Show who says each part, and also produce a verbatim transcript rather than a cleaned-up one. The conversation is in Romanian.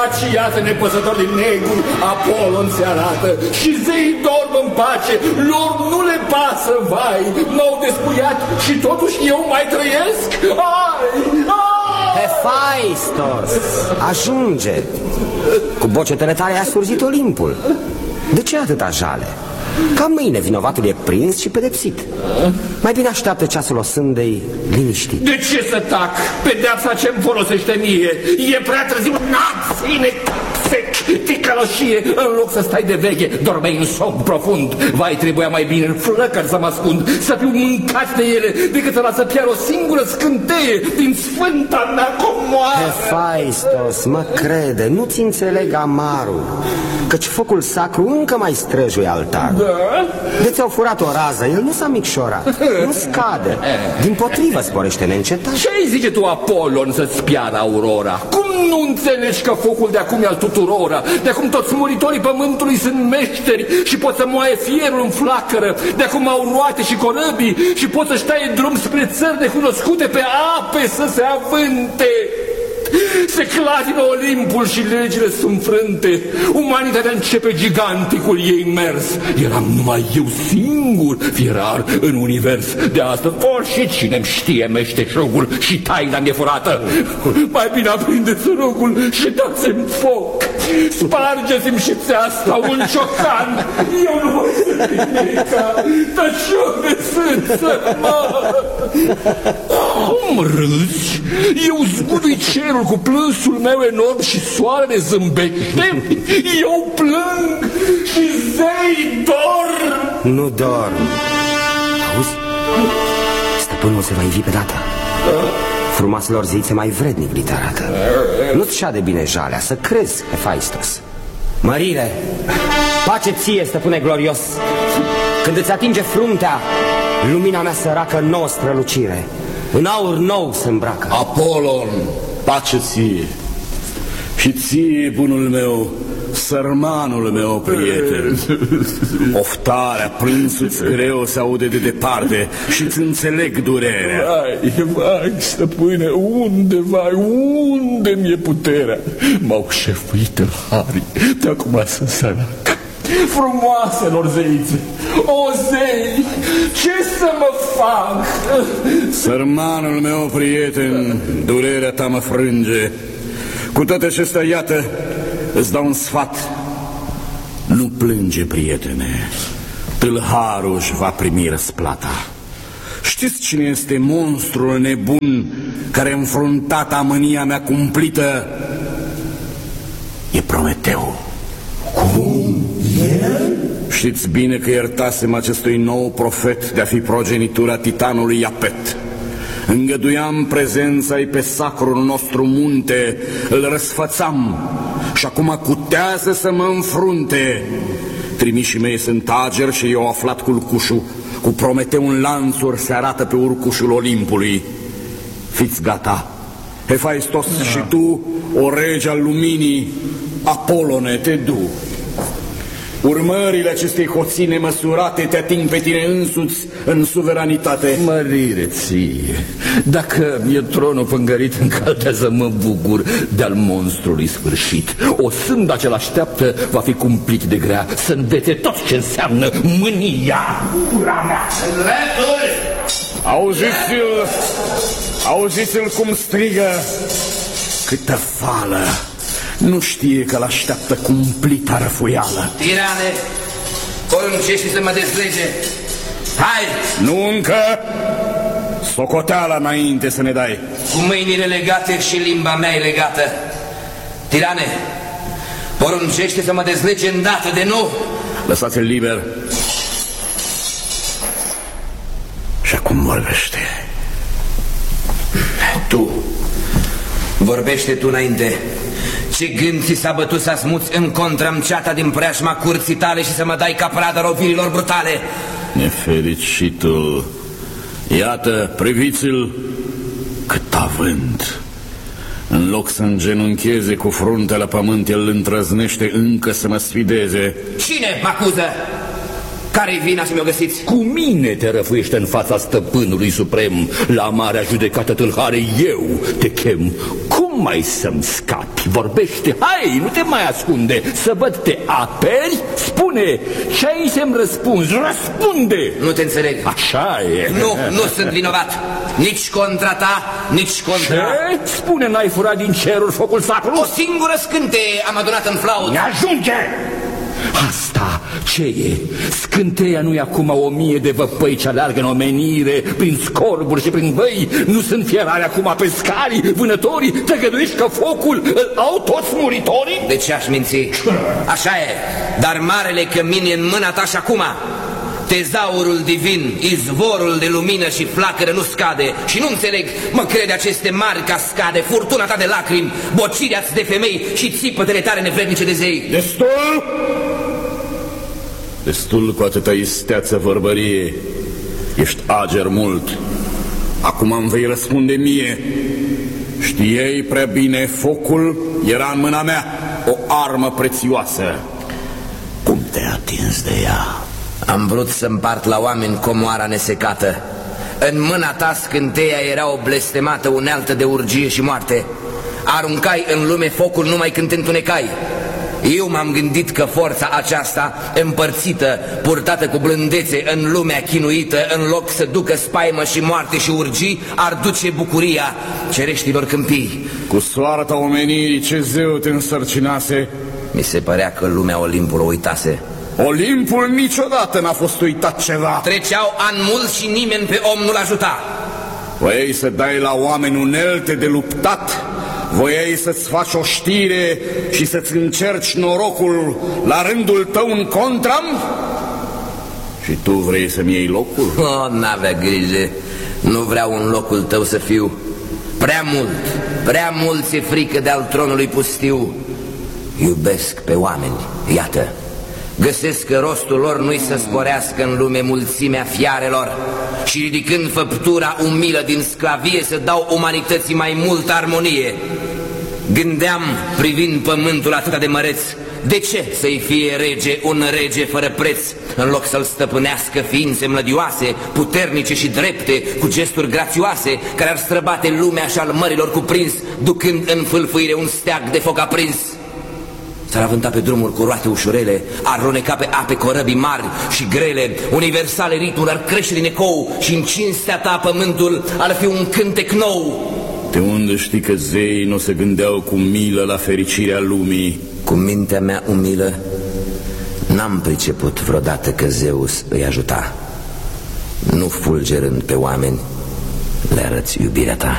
Speaker 1: pace, iată nepăsător din negru, Apolon se arată și zeii dorm în pace, lor nu le pasă, vai, m-au despuiat și totuși eu mai trăiesc? Ai, ai!
Speaker 2: Hephaistos, ajunge! Cu bocetele tale a surzit Olimpul. De ce atâta jale? Ca mâine vinovatul e prins și pedepsit. Mai bine așteaptă ceasul osândei liniștit.
Speaker 1: De ce să tac? Pedeapsa ce-mi folosește mie? E prea târziu, naține, ticăloșie. În loc să stai de veche, dormeai în somn profund. Vai, trebuia mai bine în flăcări să mă ascund, să fiu mâncat de ele, decât să lasă chiar o singură scânteie din sfânta mea comoară.
Speaker 2: Hephaistos, mă crede, nu-ți înțeleg amarul, căci focul sacru încă mai străjuie altarul.
Speaker 1: Da?
Speaker 2: De ți-au furat o rază, el nu s-a micșorat, nu scade, dimpotrivă sporește neîncetat.
Speaker 1: Ce-i zice tu, Apolon, să-ți piară aurora? Cum nu înțelegi că focul de acum e al tuturora? De acum toți muritorii pământului sunt meșteri și pot să moaie fierul în flacără. De acum au roate și corăbii și pot să-și taie drum spre țări necunoscute pe ape să se avânte. Se clatină Olimpul și legile sunt frânte. Umanitatea începe giganticul ei mers. Eram numai eu singur fierar în univers. De asta for și cine-mi știe meșteșugul și taina nefurată. Mai bine aprindeți rugul și dați-mi foc. Spargeți-mi și țeasta un ciocan. Eu nu voi să ridica. Tăciune sunt să mă. Cum râzi? Eu zgudui cerul cu plânsul meu enorm și soarele zâmbește. Eu plâng și zei dorm.
Speaker 2: Nu dorm. Auzi? Stăpânul se va ivi pe data. Frumoaselor zeițe mai vrednic li te arată. Nu-ți șade bine jalea, să crezi, Hephaistos. Mărire, pace ție, stăpâne glorios. Când îți atinge fruntea, lumina mea săracă nouă strălucire. În aur nou se îmbracă.
Speaker 3: Apolon, pace ție. Și ție, bunul meu, sărmanul meu, prieten. Oftarea, plânsul-ți greu se aude de departe și-ți înțeleg durerea.
Speaker 1: Vai, vai, stăpâne, unde, vai, unde mi-e puterea? M-au șefuit în harii, de acum sunt sărac. Frumoaselor zeițe, o zei, ce să mă fac?
Speaker 3: Sărmanul meu, prieten, durerea ta mă frânge. Cu toate acestea, iată, îți dau un sfat. Nu plânge, prietene. Tâlharul își va primi răsplata. Știți cine este monstrul nebun care a înfruntat amânia mea cumplită? E Prometeu.
Speaker 1: Cum? El?
Speaker 3: Știți bine că iertasem acestui nou profet de a fi progenitura titanului Iapet. Îngăduiam prezența-i pe sacrul nostru munte, îl răsfățam și acum cutează să mă înfrunte. Trimișii mei sunt ageri și eu aflat culcușul. Cu Prometeu în lanțuri se arată pe urcușul Olimpului. Fiți gata, Hephaistos, da. Și tu, o rege al luminii, Apolone, te du. Urmările acestei hoții nemăsurate te ating pe tine însuți în suveranitate.
Speaker 1: Mărire ție, dacă mi-e tronul pângărit încaltează, mă bucur de-al monstrului sfârșit. O sânda ce l-așteaptă va fi cumplit de grea, să învețe tot ce înseamnă mânia. Ura mea!
Speaker 3: Auziți-l, auziți-l cum strigă. Câtă fală! Nu știe că l-așteaptă cumplita răfuială.
Speaker 4: Tirane, poruncește să mă dezlege. Hai!
Speaker 3: Nu încă! Socoteala înainte să ne dai.
Speaker 4: Cu mâinile legate și limba mea e legată. Tirane, poruncește să mă dezlege îndată, de nu.
Speaker 3: Lăsați-l liber. Și acum vorbește.
Speaker 4: Tu, vorbește tu înainte. Ce gând ți s-a bătut să asmuți în contra-mi ceata din preajma curții tale și să mă dai ca pradă rovirilor brutale?
Speaker 3: Nefericitul, iată, priviți-l, cât avânt. În loc să îngenuncheze cu fruntea la pământ, el îndrăznește încă să mă sfideze.
Speaker 4: Cine mă acuză? Care-i vina să mi-o găsiți?
Speaker 1: Cu mine te răfuiește în fața stăpânului suprem. La marea judecată tâlhare eu te chem. Cum Cum mai să-mi scapi? Vorbește, hai, nu te mai ascunde. Să văd, te aperi? Spune, ce ai să-mi răspunzi? Răspunde!
Speaker 4: Nu te înțeleg.
Speaker 1: Așa e.
Speaker 4: Nu, nu sunt vinovat. Nici contra ta, nici contra...
Speaker 1: Ce? Spune, n-ai furat din cerul focul sacru?
Speaker 4: O singură scânteie am adunat în flaut.
Speaker 1: Ne ajunge! Asta ce e? Scânteia nu e acum o mie de văpăi ce aleargă în omenire, prin scorburi și prin băi? Nu sunt fierari acum pescarii, vânătorii? Te găduiești că focul îl au toți muritorii?
Speaker 4: De ce aș minți? Așa e, dar marele cămin e în mâna ta și acum. Tezaurul divin, izvorul de lumină și flacără nu scade. Și nu înțeleg, mă crede aceste mari cascade, furtuna ta de lacrimi, bocirea-ți de femei și țipătele tare nevrednice de zei.
Speaker 3: Destul! Destul cu atâta isteață vorbărie. Ești ager mult. Acum îmi vei răspunde mie. Știai prea bine, focul era în mâna mea, o armă prețioasă. Cum te-ai atins de ea?
Speaker 4: Am vrut să împart la oameni comoara nesecată. În mâna ta scânteia era o blestemată unealtă de urgie și moarte. Aruncai în lume focul numai când te întunecai. Eu m-am gândit că forța aceasta, împărțită, purtată cu blândețe în lumea chinuită, în loc să ducă spaimă și moarte și urgii, ar duce bucuria cereștilor câmpii.
Speaker 3: Cu soarta omenirii ce zeu te însărcinase?
Speaker 4: Mi se părea că lumea Olimpului o uitase.
Speaker 3: Olimpul niciodată n-a fost uitat ceva.
Speaker 4: Treceau ani mulți și nimeni pe om nu-l ajuta.
Speaker 3: Voiai să dai la oameni unelte de luptat? Voiai să-ți faci o știre și să-ți încerci norocul la rândul tău în contram? Și tu vrei să-mi iei locul?
Speaker 4: Oh, n-avea grijă. Nu vreau în locul tău să fiu. Prea mult, prea mult ți-e frică de-al tronului pustiu. Iubesc pe oameni, iată. Găsesc că rostul lor nu-i să sporească în lume mulțimea fiarelor și ridicând făptura umilă din sclavie să dau umanității mai multă armonie. Gândeam, privind pământul atât de măreț, de ce să-i fie rege un rege fără preț, în loc să-l stăpânească ființe mlădioase, puternice și drepte, cu gesturi grațioase, care ar străbate lumea și al mărilor cuprins, ducând în fâlfâire un steag de foc aprins. S-ar avânta pe drumuri cu roate ușurele, ar roneca pe ape corăbii mari și grele, universale ritmuri ar crește din ecou și în cinstea ta pământul ar fi un cântec nou.
Speaker 3: De unde știi că zeii nu se gândeau cu milă la fericirea lumii?
Speaker 4: Cu mintea mea umilă n-am priceput vreodată că Zeus îi ajuta. Nu fulgerând pe oameni, le arăți iubirea ta.